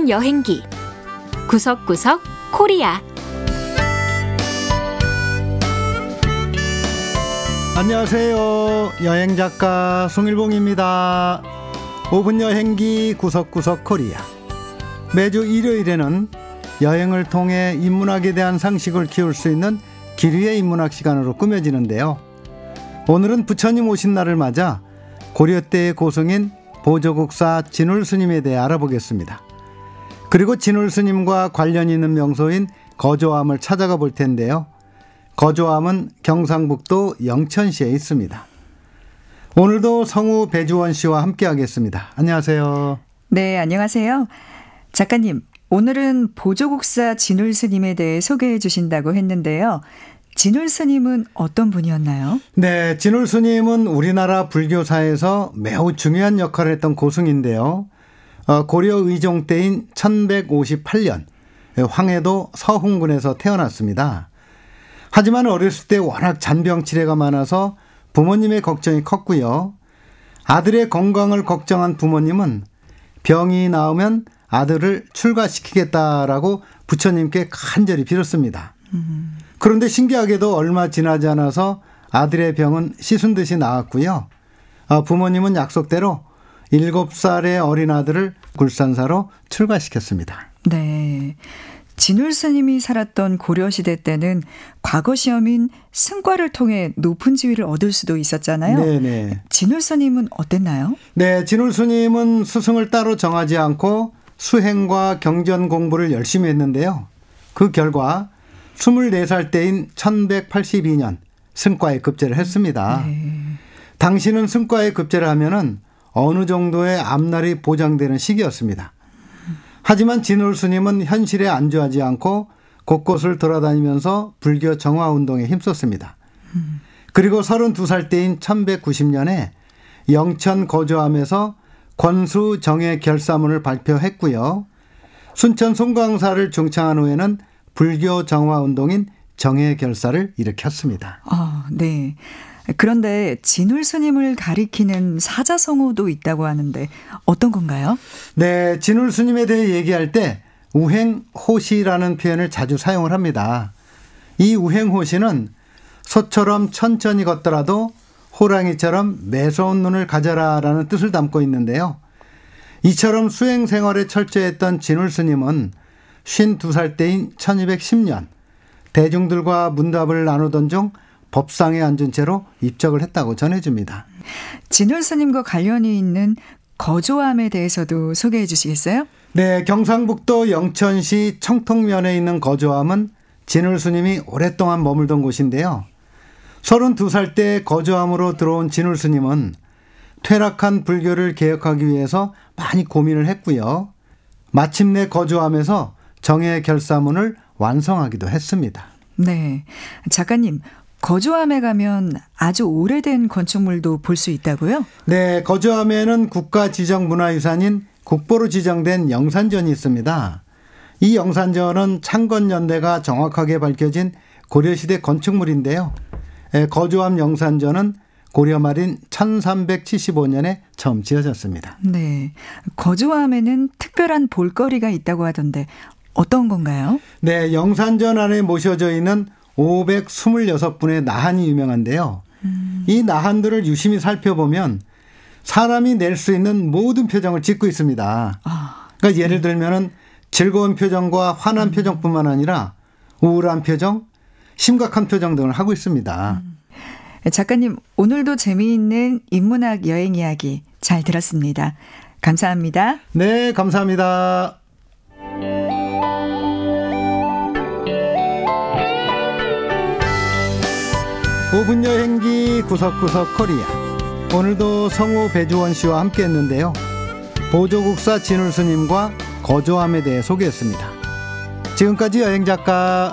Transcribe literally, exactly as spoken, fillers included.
분 여행기 구석구석 코리아. 안녕하세요. 여행작가 송일봉입니다. 오 분 여행기 구석구석 코리아. 매주 일요일에는 여행을 통해 인문학에 대한 상식을 키울 수 있는 기류의 인문학 시간으로 꾸며지는데요. 오늘은 부처님 오신 날을 맞아 고려 때의 고승인 보조국사 진울 스님에 대해 알아보겠습니다. 그리고 진울 스님과 관련 있는 명소인 거조암을 찾아가 볼 텐데요. 거조암은 경상북도 영천시에 있습니다. 오늘도 성우 배주원 씨와 함께 하겠습니다. 안녕하세요. 네, 안녕하세요. 작가님, 오늘은 보조국사 진울 스님에 대해 소개해 주신다고 했는데요. 진울 스님은 어떤 분이었나요? 네, 진울 스님은 우리나라 불교사에서 매우 중요한 역할을 했던 고승인데요. 어, 고려 의종 때인 천백오십팔 년 황해도 서훈군에서 태어났습니다. 하지만 어렸을 때 워낙 잔병치레가 많아서 부모님의 걱정이 컸고요. 아들의 건강을 걱정한 부모님은 병이 나으면 아들을 출가시키겠다라고 부처님께 간절히 빌었습니다. 음. 그런데 신기하게도 얼마 지나지 않아서 아들의 병은 씻은 듯이 나았고요. 부모님은 약속대로 일곱 살의 어린 아들을 굴산사로 출가시켰습니다. 네. 진울 스님이 살았던 고려시대 때는 과거 시험인 승과를 통해 높은 지위를 얻을 수도 있었잖아요. 네네. 진울 스님은 어땠나요? 네, 진울 스님은 스승을 따로 정하지 않고 수행과 경전 공부를 열심히 했는데요. 그 결과 스물네 살 때인 천백팔십이 년 승과에 급제를 했습니다. 네. 당시는 승과에 급제를 하면은 어느 정도의 앞날이 보장되는 시기였습니다. 하지만 진울 스님은 현실에 안주하지 않고 곳곳을 돌아다니면서 불교 정화운동에 힘썼습니다. 음. 그리고 서른두 살 때인 천백구십 년에 영천 거조암에서 권수 정의 결사문을 발표했고요. 순천 송광사를 중창한 후에는 불교 정화운동인 정의 결사를 일으켰습니다. 아, 네. 그런데 진울 스님을 가리키는 사자성어도 있다고 하는데 어떤 건가요? 네, 진울 스님에 대해 얘기할 때 우행호시라는 표현을 자주 사용을 합니다. 이 우행호시는 소처럼 천천히 걷더라도 호랑이처럼 매서운 눈을 가져라라는 뜻을 담고 있는데요. 이처럼 수행 생활에 철저했던 진울 스님은 쉰두 살 때인 천이백십 년 대중들과 문답을 나누던 중 법상에 앉은 채로 입적을 했다고 전해집니다. 진울 스님과 관련이 있는 거조암에 대해서도 소개해 주시겠어요? 네, 경상북도 영천시 청통면에 있는 거조암은 진울 스님이 오랫동안 머물던 곳인데요. 서른두 살 때 거조암으로 들어온 진울 스님은 퇴락한 불교를 개혁하기 위해서 많이 고민을 했고요. 마침내 거조암에서 정의 결사문을 완성하기도 했습니다. 네, 작가님, 거조암에 가면 아주 오래된 건축물도 볼 수 있다고요? 네, 거조암에는 국가지정문화유산인 국보로 지정된 영산전이 있습니다. 이 영산전은 창건연대가 정확하게 밝혀진 고려시대 건축물인데요. 거조암 영산전은 고려 말인 천삼백칠십오 년에 처음 지어졌습니다. 네, 거조암에는 특별한 볼거리가 있다고 하던데 어떤 건가요? 네, 영산전 안에 모셔져 있는 오백이십육 분의 나한이 유명한데요. 음. 이 나한들을 유심히 살펴보면 사람이 낼 수 있는 모든 표정을 짓고 있습니다. 아. 그러니까 예를 들면은 즐거운 표정과 화난 음. 표정뿐만 아니라 우울한 표정, 심각한 표정 등을 하고 있습니다. 음. 작가님, 오늘도 재미있는 인문학 여행 이야기 잘 들었습니다. 감사합니다. 네, 감사합니다. 오 분 여행기 구석구석 코리아. 오늘도 성우 배주원 씨와 함께 했는데요. 보조국사 진울 스님과 거조암에 대해 소개했습니다. 지금까지 여행작가